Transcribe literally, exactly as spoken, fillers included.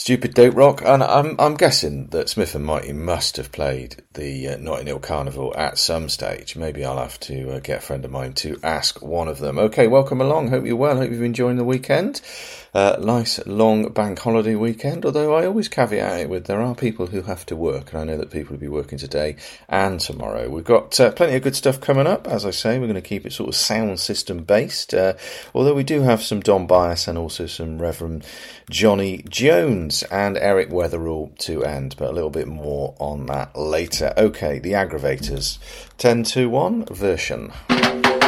Stupid Dope Rock, and I'm I'm guessing that Smith and Mighty must have played the uh, Notting Hill Carnival at some stage. Maybe I'll have to uh, get a friend of mine to ask one of them. Okay, welcome along. Hope you're well. Hope you've enjoyed the weekend. Uh, nice long bank holiday weekend, although I always caveat it with there are people who have to work, and I know that people will be working today and tomorrow. We've got uh, plenty of good stuff coming up. As I say, we're going to keep it sort of sound system based, uh, although we do have some Don Bias and also some Reverend Johnny Jones and Eric Weatherall to end, but a little bit more on that later. Okay, the Aggravators, ten to one version.